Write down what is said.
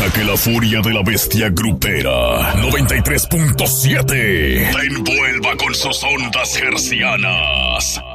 Para que la furia de la bestia grupera 93.7 te envuelva con sus ondas hercianas.